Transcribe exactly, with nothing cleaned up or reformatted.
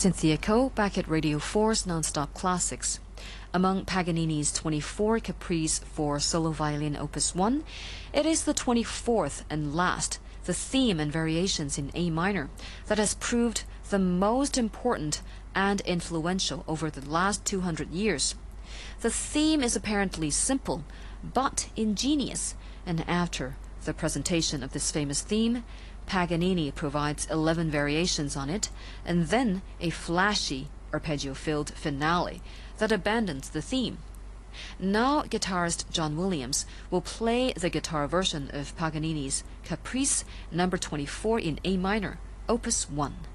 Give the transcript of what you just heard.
Cynthia Ko, back at Radio four's Non-Stop Classics. Among Paganini's twenty-four Caprices for solo violin opus one, it is the twenty-fourth and last, the theme and variations in A minor, that has proved the most important and influential over the last two hundred years. The theme is apparently simple, but ingenious, and after the presentation of this famous theme, Paganini provides eleven variations on it, and then a flashy, arpeggio-filled finale that abandons the theme. Now guitarist John Williams will play the guitar version of Paganini's Caprice number twenty-four in A minor, opus one.